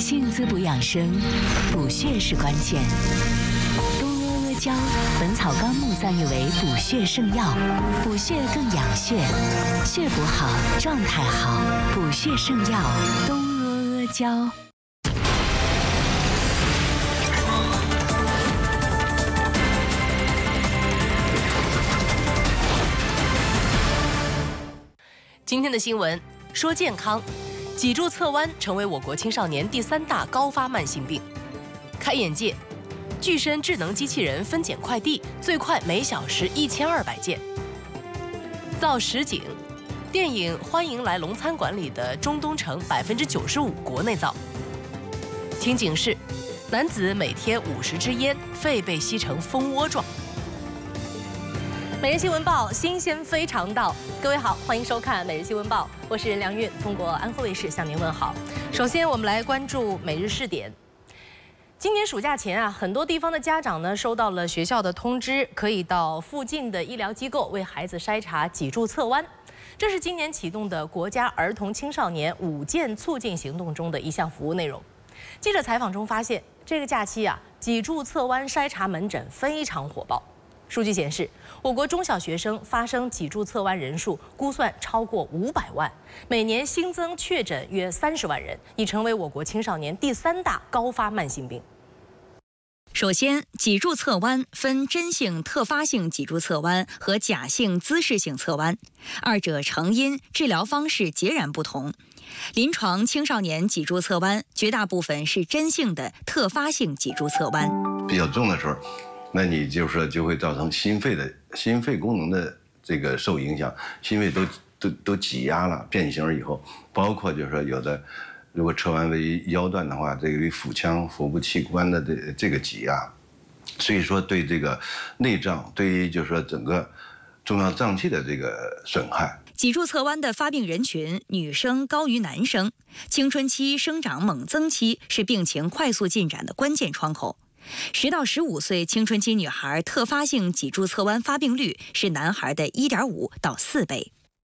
性滋补养生，补血是关键。东阿阿胶，《本草纲目》赞誉为补血圣药，补血更养血，血补好，状态好，补血圣药东阿阿胶。 今天的新闻说健康，脊柱侧弯成为我国青少年第3大高发慢性病。开眼界，具身智能机器人分拣快递最快每小时1200件。造实景，电影《欢迎来龙餐馆》里的中东城95%国内造。听警示，男子每天50支烟，肺被吸成蜂窝状。每日新闻报新鲜非常到，各位好，欢迎收看每日新闻报，我是梁韵，通过安徽卫视向您问好。首先，我们来关注每日试点。今年暑假前啊，很多地方的家长呢收到了学校的通知，可以到附近的医疗机构为孩子筛查脊柱侧弯。这是今年启动的国家儿童青少年5件促进行动中的一项服务内容。记者采访中发现，这个假期啊，脊柱侧弯筛查门诊非常火爆。数据显示，我国中小学生发生脊柱侧弯人数估算超过500万，每年新增确诊约30万人，已成为我国青少年第3大高发慢性病。 首先，脊柱侧弯分真性特发性脊柱侧弯和假性姿势性侧弯，二者成因、治疗方式截然不同。临床青少年脊柱侧弯绝大部分是真性的特发性脊柱侧弯， 比较重的时候，那你就是说就会造成心肺功能的这个受影响，心肺都挤压了，变形以后，包括就是说有的如果侧弯为腰段的话，这个为腹腔、腹部器官的这个挤压，所以说对这个内脏，对于就是说整个重要脏器的这个损害。 脊柱侧弯的发病人群，女生高于男生，青春期生长猛增期是病情快速进展的关键窗口。10到15岁青春期女孩特发性脊柱侧弯发病率是男孩的1.5到4倍。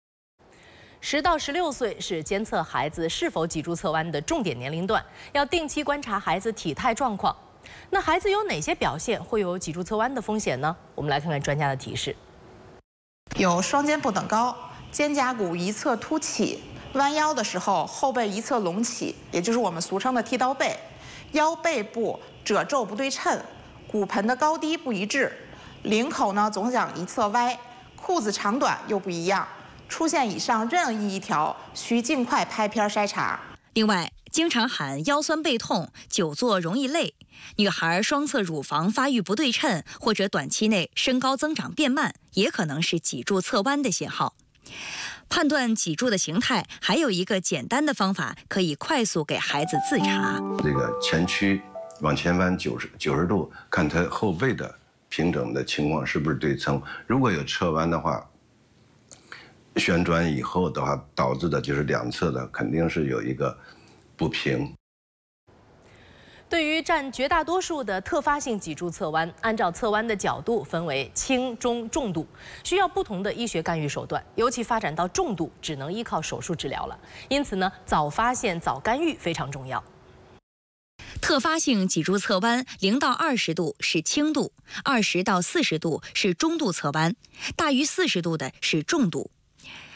10到16岁是监测孩子是否脊柱侧弯的重点年龄段，要定期观察孩子体态状况。那孩子有哪些表现会有脊柱侧弯的风险呢？我们来看看专家的提示。 有双肩不等高、肩胛骨一侧凸起、弯腰的时候后背一侧隆起，也就是我们俗称的剃刀背，腰背部褶皱不对称，骨盆的高低不一致，领口呢总想一侧歪，裤子长短又不一样。出现以上任意一条，需尽快拍片筛查。 另外，经常喊腰酸背痛、久坐容易累，女孩双侧乳房发育不对称，或者短期内身高增长变慢，也可能是脊柱侧弯的信号。判断脊柱的形态，还有一个简单的方法，可以快速给孩子自查。 这个前屈往前弯90度，看他后背的平整的情况是不是对称。如果有侧弯的话，旋转以后的话，导致的就是两侧的肯定是有一个不平。 对于占绝大多数的特发性脊柱侧弯，按照侧弯的角度分为轻、中、重度，需要不同的医学干预手段。尤其发展到重度，只能依靠手术治疗了。因此呢，早发现、早干预非常重要。 特发性脊柱侧弯0到20度是轻度，20到40度是中度侧弯，大于40度的是重度。